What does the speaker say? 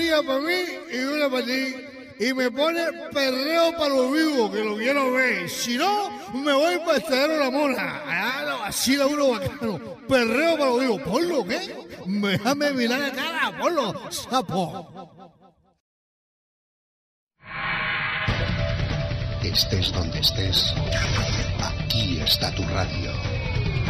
día para mí y una para ti. Y me pone perreo para los vivos, que lo quiero ver. Si no, me voy para el Estadero La Mona. Allá lo vacila uno bacano. Perreo para los vivos. ¿Ponlo qué? Déjame mirar la cara, ponlo, sapo. Estés donde estés, aquí está tu radio.